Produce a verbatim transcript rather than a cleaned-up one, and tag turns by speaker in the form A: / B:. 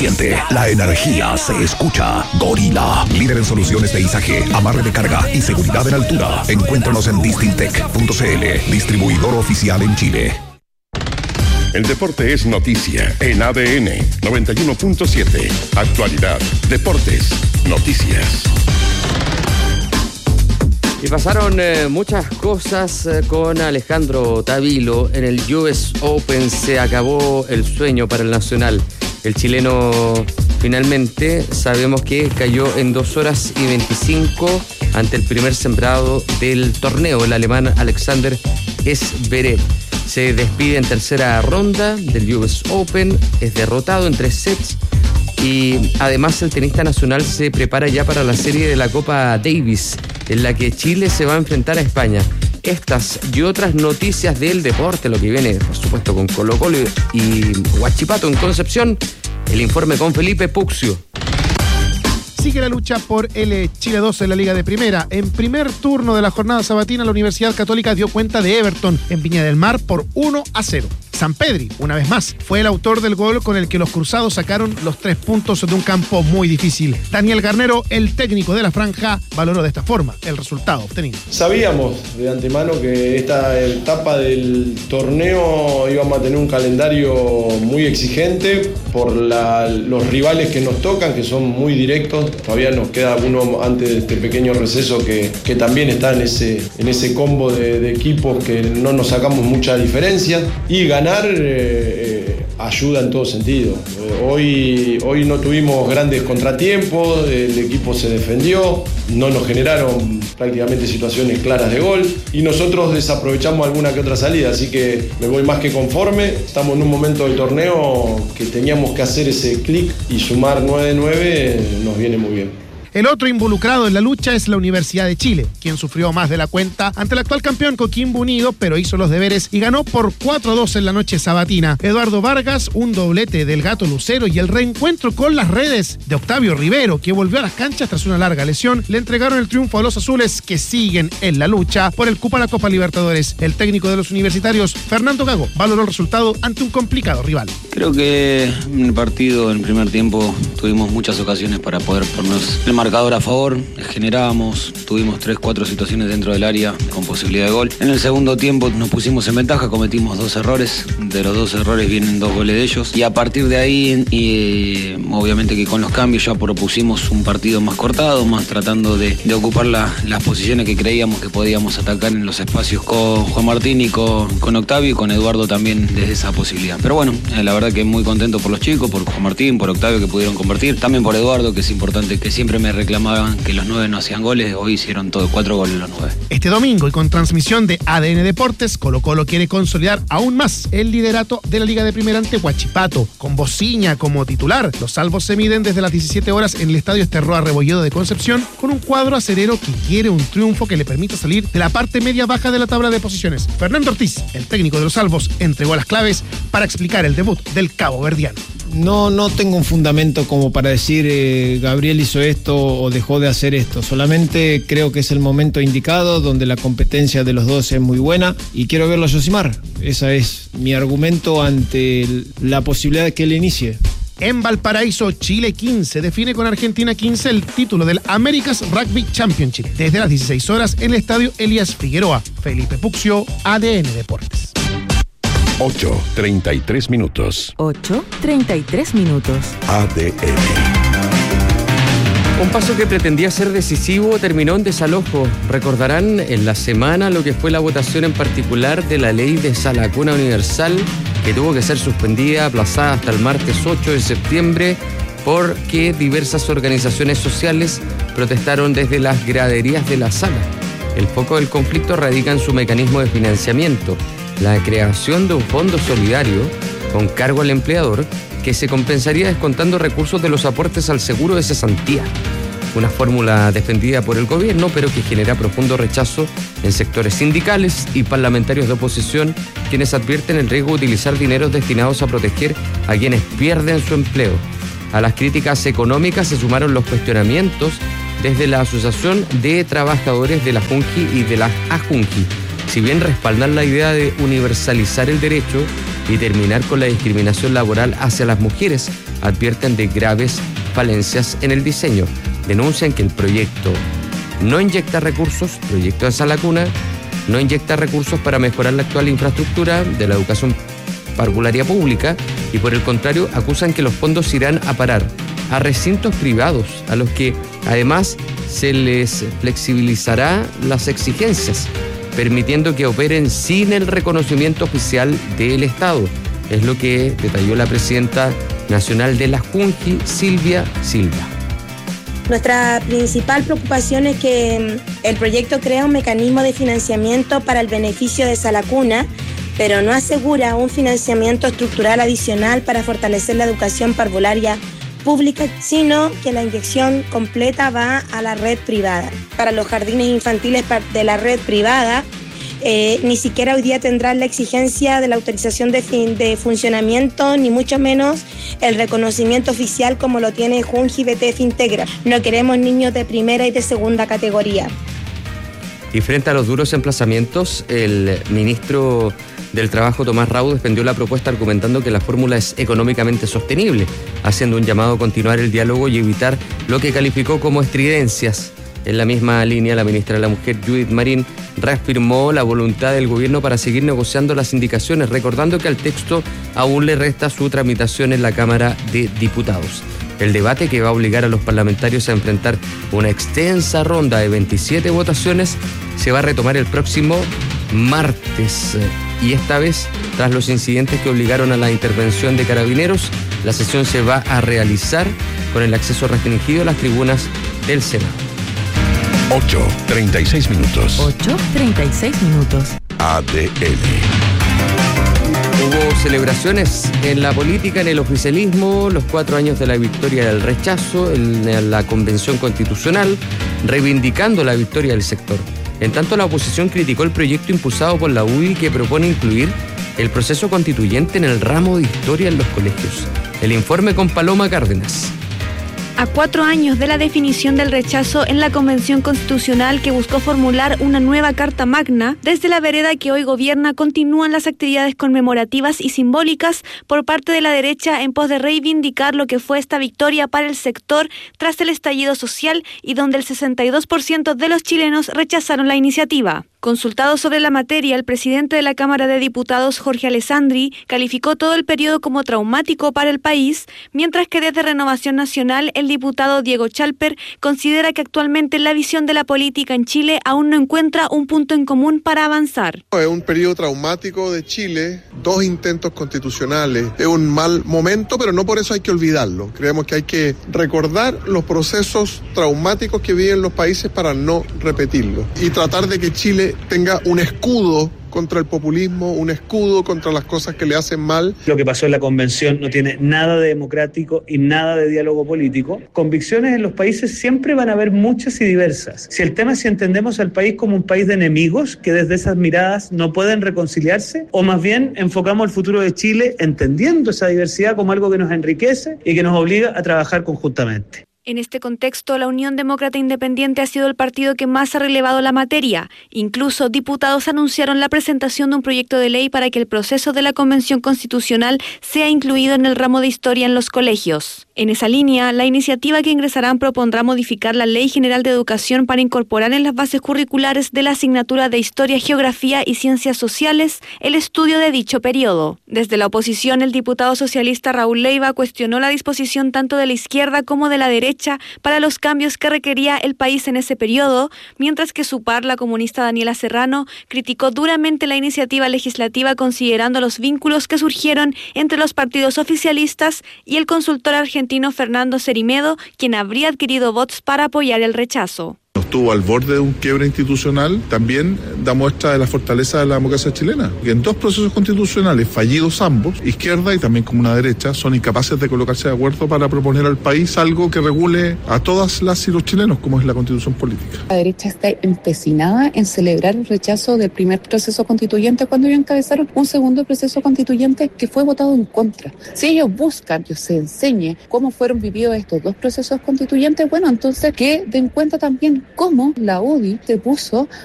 A: siente, la energía se escucha. Gorila, líder en soluciones de izaje, amarre de carga y seguridad en altura. Encuéntranos en distintec punto c l, distribuidor oficial en Chile.
B: El deporte es noticia en A D N noventa y uno punto siete. Actualidad, deportes, noticias.
C: Y pasaron eh, muchas cosas eh, con Alejandro Tavilo. En el U S Open se acabó el sueño para el nacional. El chileno finalmente sabemos que cayó en dos horas y veinticinco ante el primer sembrado del torneo, el alemán Alexander Zverev. Se despide en tercera ronda del U S Open, es derrotado en tres sets y además el tenista nacional se prepara ya para la serie de la Copa Davis, en la que Chile se va a enfrentar a España. Estas y otras noticias del deporte, lo que viene, por supuesto, con Colo Colo y Huachipato en Concepción, el informe con Felipe Puccio.
D: Sigue la lucha por el Chile dos en la Liga de Primera. En primer turno de la jornada sabatina, la Universidad Católica dio cuenta de Everton en Viña del Mar por uno a cero. Sampedri, una vez más, fue el autor del gol con el que los cruzados sacaron los tres puntos de un campo muy difícil. Daniel Garnero, el técnico de la franja, valoró de esta forma el resultado obtenido.
E: Sabíamos de antemano que esta etapa del torneo íbamos a tener un calendario muy exigente por la, los rivales que nos tocan, que son muy directos. Todavía nos queda uno antes de este pequeño receso que, que también está en ese, en ese combo de, de equipos que no nos sacamos mucha diferencia. Y ganar eh, eh, ayuda en todo sentido. Eh, hoy, hoy no tuvimos grandes contratiempos, el equipo se defendió, no nos generaron prácticamente situaciones claras de gol y nosotros desaprovechamos alguna que otra salida, así que me voy más que conforme. Estamos en un momento del torneo que teníamos que hacer ese clic y sumar nueve nueve nos viene muy bien.
D: El otro involucrado en la lucha es la Universidad de Chile, quien sufrió más de la cuenta ante el actual campeón Coquimbo Unido, pero hizo los deberes y ganó por cuatro a dos en la noche sabatina. Eduardo Vargas, un doblete del Gato Lucero y el reencuentro con las redes de Octavio Rivero, que volvió a las canchas tras una larga lesión, le entregaron el triunfo a los azules, que siguen en la lucha por el cupo a la Copa Libertadores. El técnico de los universitarios, Fernando Gago, valoró el resultado ante un complicado rival.
F: Creo que en el partido, en el primer tiempo, tuvimos muchas ocasiones para poder ponernos el marcador a favor, generábamos, tuvimos tres, cuatro situaciones dentro del área con posibilidad de gol. En el segundo tiempo nos pusimos en ventaja, cometimos dos errores, de los dos errores vienen dos goles de ellos y a partir de ahí, y obviamente que con los cambios ya propusimos un partido más cortado, más tratando de, de ocupar la, las posiciones que creíamos que podíamos atacar en los espacios con Juan Martín y con, con Octavio y con Eduardo también desde esa posibilidad. Pero bueno, eh, la verdad que muy contento por los chicos, por Juan Martín, por Octavio que pudieron convertir, también por Eduardo, que es importante, que siempre me reclamaban que los nueve no hacían goles, hoy hicieron todo, cuatro goles los nueve.
D: Este domingo y con transmisión de A D N Deportes, Colo Colo quiere consolidar aún más el liderato de la Liga de Primera ante Huachipato. Con Bociña como titular, los salvos se miden desde las diecisiete horas en el Estadio Esterroa Rebolledo de Concepción con un cuadro acerero que quiere un triunfo que le permita salir de la parte media baja de la tabla de posiciones. Fernando Ortiz, el técnico de los salvos, entregó las claves para explicar el debut del cabo verdiano.
G: No, no tengo un fundamento como para decir eh, Gabriel hizo esto o dejó de hacer esto. Solamente creo que es el momento indicado donde la competencia de los dos es muy buena y quiero verlo a Yosimar. Ese es mi argumento ante la posibilidad de que él inicie.
D: En Valparaíso, Chile quince define con Argentina quince el título del America's Rugby Championship desde las dieciséis horas en el estadio Elías Figueroa. Felipe Puccio, A D N Deportes.
B: ocho treinta y tres minutos.
H: ocho treinta y tres minutos.
B: A D N.
C: Un paso que pretendía ser decisivo terminó en desalojo. Recordarán en la semana lo que fue la votación en particular de la ley de sala cuna universal, que tuvo que ser suspendida, aplazada hasta el martes ocho de septiembre, porque diversas organizaciones sociales protestaron desde las graderías de la sala. El foco del conflicto radica en su mecanismo de financiamiento, la creación de un fondo solidario con cargo al empleador que se compensaría descontando recursos de los aportes al seguro de cesantía. Una fórmula defendida por el gobierno, pero que genera profundo rechazo en sectores sindicales y parlamentarios de oposición, quienes advierten el riesgo de utilizar dineros destinados a proteger a quienes pierden su empleo. A las críticas económicas se sumaron los cuestionamientos desde la Asociación de Trabajadores de la Junji y de la AJunji. Si bien respaldan la idea de universalizar el derecho, y terminar con la discriminación laboral hacia las mujeres. Advierten de graves falencias en el diseño. Denuncian que el proyecto no inyecta recursos, proyecto de Sala Cuna, no inyecta recursos para mejorar la actual infraestructura de la educación parvularia pública y por el contrario acusan que los fondos irán a parar a recintos privados a los que además se les flexibilizará las exigencias, permitiendo que operen sin el reconocimiento oficial del Estado. Es lo que detalló la presidenta nacional de la Junji, Silvia Silva.
I: Nuestra principal preocupación es que el proyecto crea un mecanismo de financiamiento para el beneficio de Sala Cuna, pero no asegura un financiamiento estructural adicional para fortalecer la educación parvularia pública, sino que la inyección completa va a la red privada. Para los jardines infantiles de la red privada, eh, ni siquiera hoy día tendrán la exigencia de la autorización de, fin, de funcionamiento, ni mucho menos el reconocimiento oficial como lo tiene Junji B T F Integra. No queremos niños de primera y de segunda categoría.
C: Y frente a los duros emplazamientos, el ministro del Trabajo, Tomás Rau, defendió la propuesta argumentando que la fórmula es económicamente sostenible, haciendo un llamado a continuar el diálogo y evitar lo que calificó como estridencias. En la misma línea, la ministra de la Mujer, Judith Marín, reafirmó la voluntad del gobierno para seguir negociando las indicaciones, recordando que al texto aún le resta su tramitación en la Cámara de Diputados. El debate, que va a obligar a los parlamentarios a enfrentar una extensa ronda de veintisiete votaciones, se va a retomar el próximo martes. Y esta vez, tras los incidentes que obligaron a la intervención de carabineros, la sesión se va a realizar con el acceso restringido a las tribunas del Senado.
B: ocho treinta y seis minutos.
H: ocho treinta y seis minutos.
B: A D N.
C: Hubo celebraciones en la política, en el oficialismo, los cuatro años de la victoria del rechazo, en la Convención Constitucional, reivindicando la victoria del sector. En tanto, la oposición criticó el proyecto impulsado por la U D I que propone incluir el proceso constituyente en el ramo de historia en los colegios. El informe con Paloma Cárdenas.
J: A cuatro años de la definición del rechazo en la Convención Constitucional que buscó formular una nueva Carta Magna, desde la vereda que hoy gobierna continúan las actividades conmemorativas y simbólicas por parte de la derecha en pos de reivindicar lo que fue esta victoria para el sector tras el estallido social y donde el sesenta y dos por ciento de los chilenos rechazaron la iniciativa. Consultado sobre la materia, el presidente de la Cámara de Diputados, Jorge Alessandri, calificó todo el periodo como traumático para el país, mientras que desde Renovación Nacional, el diputado Diego Chalper considera que actualmente la visión de la política en Chile aún no encuentra un punto en común para avanzar.
K: Es un periodo traumático de Chile, dos intentos constitucionales, es un mal momento, pero no por eso hay que olvidarlo. Creemos que hay que recordar los procesos traumáticos que viven los países para no repetirlos y tratar de que Chile tenga un escudo contra el populismo, un escudo contra las cosas que le hacen mal.
L: Lo que pasó en la convención no tiene nada de democrático y nada de diálogo político. Convicciones en los países siempre van a haber muchas y diversas. Si el tema es si entendemos al país como un país de enemigos que desde esas miradas no pueden reconciliarse, o más bien enfocamos el futuro de Chile entendiendo esa diversidad como algo que nos enriquece y que nos obliga a trabajar conjuntamente.
J: En este contexto, la Unión Demócrata Independiente ha sido el partido que más ha relevado la materia. Incluso diputados anunciaron la presentación de un proyecto de ley para que el proceso de la Convención Constitucional sea incluido en el ramo de historia en los colegios. En esa línea, la iniciativa que ingresarán propondrá modificar la Ley General de Educación para incorporar en las bases curriculares de la asignatura de Historia, Geografía y Ciencias Sociales el estudio de dicho periodo. Desde la oposición, el diputado socialista Raúl Leiva cuestionó la disposición tanto de la izquierda como de la derecha para los cambios que requería el país en ese periodo, mientras que su par, la comunista Daniela Serrano, criticó duramente la iniciativa legislativa considerando los vínculos que surgieron entre los partidos oficialistas y el consultor argentino Fernando Cerimedo, quien habría adquirido votos para apoyar el rechazo.
K: Estuvo al borde de un quiebre institucional, también da muestra de la fortaleza de la democracia chilena. Que en dos procesos constitucionales fallidos ambos, izquierda y también como una derecha, son incapaces de colocarse de acuerdo para proponer al país algo que regule a todas las y los chilenos, como es la constitución política.
M: La derecha está empecinada en celebrar el rechazo del primer proceso constituyente cuando ellos encabezaron un segundo proceso constituyente que fue votado en contra. Si ellos buscan que se enseñe cómo fueron vividos estos dos procesos constituyentes, bueno, entonces que den cuenta también cómo la U D I se puso